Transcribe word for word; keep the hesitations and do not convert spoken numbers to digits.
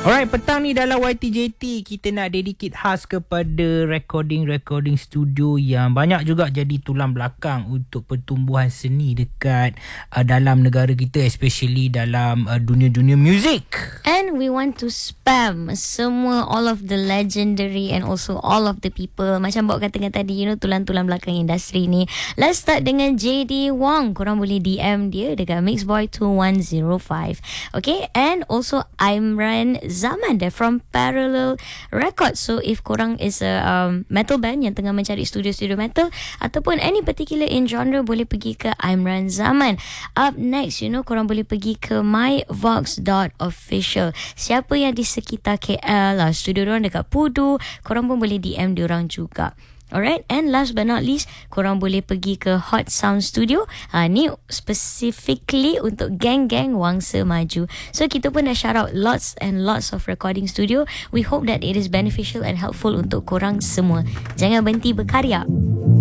Alright, petang ni dalam Y T J T kita nak dedicate khas kepada recording-recording studio yang banyak juga jadi tulang belakang untuk pertumbuhan seni dekat uh, dalam negara kita, especially dalam uh, dunia-dunia muzik. And we want to spam semua, all of the legendary and also all of the people, macam Bob katakan tadi, you know, tulang-tulang belakang industri ni. Let's start dengan J D Wong. Korang boleh D M dia dekat Mixboy two one zero five. Okay, and also Imran Zaman, they're from Parallel Records. So if korang is a um, metal band yang tengah mencari studio-studio metal ataupun any particular in genre, boleh pergi ke Imran Zaman. Up next, you know, korang boleh pergi ke myvox dot official. Siapa yang di sekitar K L lah, studio diorang dekat Pudu, korang pun boleh D M diorang juga. Alright, and last but not least, korang boleh pergi ke Hot Sound Studio. Ha, ni specifically untuk geng-geng Wangsa Maju. So kita pun dah shout out lots and lots of recording studio. We hope that it is beneficial and helpful untuk korang semua. Jangan berhenti berkarya.